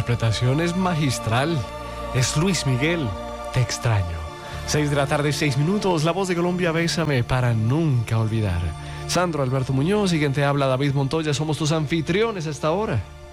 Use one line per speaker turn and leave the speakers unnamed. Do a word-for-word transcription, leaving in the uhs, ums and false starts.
interpretación es magistral. Es Luis Miguel, Te extraño. Seis de la tarde, seis minutos. La voz de Colombia, Bésame para nunca olvidar. Sandro Alberto Muñoz y quien te habla, David Montoya, somos tus anfitriones a esta hora.